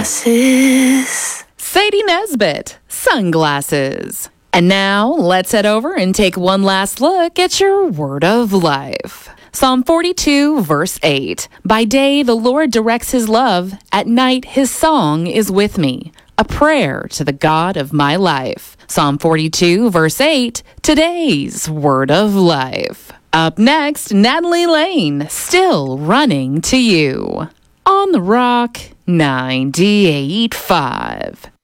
glasses. Sadie Nesbitt, Sunglasses. And now, let's head over and take one last look at your word of life. Psalm 42, verse 8. By day the Lord directs his love. At night his song is with me. A prayer to the God of my life. Psalm 42, verse 8. Today's word of life. Up next, Natalie Lane, Still Running to You. On the Rock 98.5.